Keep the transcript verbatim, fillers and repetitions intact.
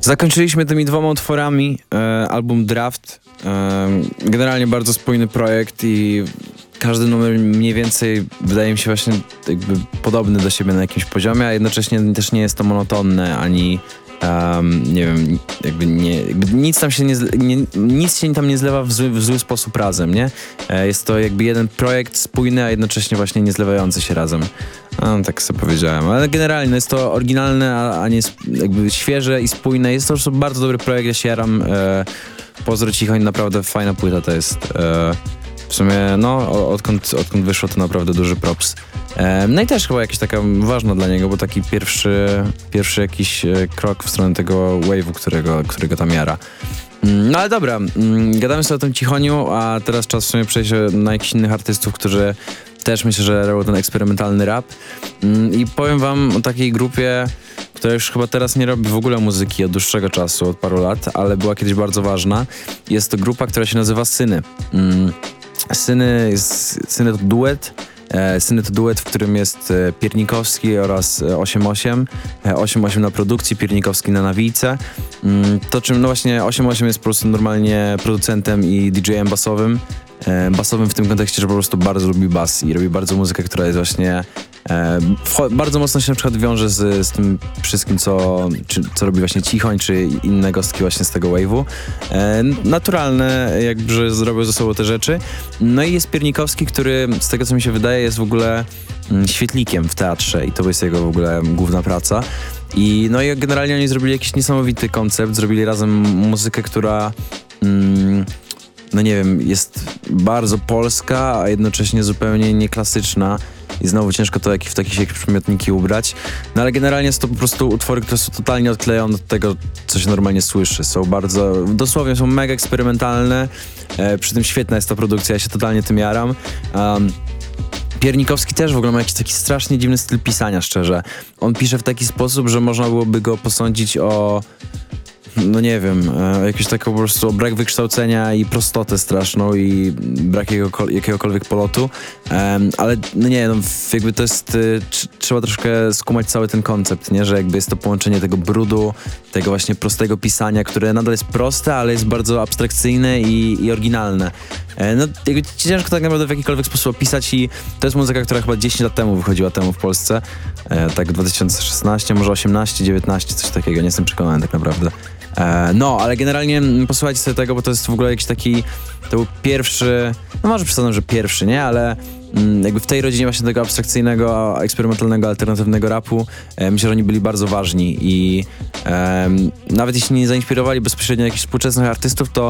Zakończyliśmy tymi dwoma utworami e, album Draft. E, generalnie bardzo spójny projekt i każdy numer mniej więcej wydaje mi się właśnie jakby podobny do siebie na jakimś poziomie, a jednocześnie też nie jest to monotonne, ani um, nie wiem, jakby, nie, jakby nic tam się nie, nie, nic się tam nie zlewa w zły, w zły sposób razem, nie? E, jest to jakby jeden projekt spójny, a jednocześnie właśnie nie zlewający się razem. No, tak sobie powiedziałem, ale generalnie jest to oryginalne, a, a nie jakby świeże i spójne. Jest to już bardzo dobry projekt, ja się jaram. E, Pozdro Cichoń, naprawdę fajna płyta to jest. E, w sumie, no, odkąd, odkąd wyszło, to naprawdę duży props. E, no i też chyba jakaś taka ważna dla niego, bo taki pierwszy, pierwszy jakiś krok w stronę tego wave'u, którego, którego tam jara. No ale dobra, gadamy sobie o tym Cichoniu, a teraz czas w sumie przejść na jakichś innych artystów, którzy też myślę, że robią ten eksperymentalny rap. I powiem wam o takiej grupie, która już chyba teraz nie robi w ogóle muzyki od dłuższego czasu, od paru lat, ale była kiedyś bardzo ważna. Jest to grupa, która się nazywa Syny. Syny, jest, Syny to duet. Syny to duet, w którym jest Piernikowski oraz osiem osiem. osiem osiem na produkcji, Piernikowski na nawijce. To czym, no właśnie osiem osiem jest po prostu normalnie producentem i D J-em basowym. Basowym w tym kontekście, że po prostu bardzo lubi bas i robi bardzo muzykę, która jest właśnie e, bardzo mocno się na przykład wiąże z, z tym wszystkim, co, czy, co robi właśnie Cichoń, czy inne gostki właśnie z tego wave'u. E, naturalne, jakby, że zrobił ze sobą te rzeczy. No i jest Piernikowski, który z tego, co mi się wydaje, jest w ogóle mm, świetlikiem w teatrze i to jest jego w ogóle główna praca. I no i generalnie oni zrobili jakiś niesamowity koncept, zrobili razem muzykę, która mm, no nie wiem, jest bardzo polska, a jednocześnie zupełnie nieklasyczna i znowu ciężko to jak, w jakieś, jakieś przymiotniki ubrać. No ale generalnie są to po prostu utwory, które są totalnie odklejone od tego, co się normalnie słyszy. Są bardzo, dosłownie są mega eksperymentalne, e, przy tym świetna jest ta produkcja, ja się totalnie tym jaram. Um, Piernikowski też w ogóle ma jakiś taki strasznie dziwny styl pisania, szczerze. On pisze w taki sposób, że można byłoby go posądzić o... no nie wiem, e, jakieś taką po prostu brak wykształcenia i prostotę straszną i brak jakiego, jakiegokolwiek polotu, e, ale no nie, no jakby to jest, e, tr- trzeba troszkę skumać cały ten koncept, nie, że jakby jest to połączenie tego brudu, tego właśnie prostego pisania, które nadal jest proste, ale jest bardzo abstrakcyjne i, i oryginalne. E, no jakby ciężko tak naprawdę w jakikolwiek sposób opisać i to jest muzyka, która chyba dziesięć lat temu wychodziła temu w Polsce, e, tak dwa tysiące szesnaście, może osiemnaście, dziewiętnaście, coś takiego, nie jestem przekonany tak naprawdę. No, ale generalnie posłuchajcie sobie tego, bo to jest w ogóle jakiś taki, to był pierwszy, no może przesadzam, że pierwszy, nie, ale mm, jakby w tej rodzinie właśnie tego abstrakcyjnego, eksperymentalnego, alternatywnego rapu, e, myślę, że oni byli bardzo ważni i e, nawet jeśli nie zainspirowali bezpośrednio jakichś współczesnych artystów, to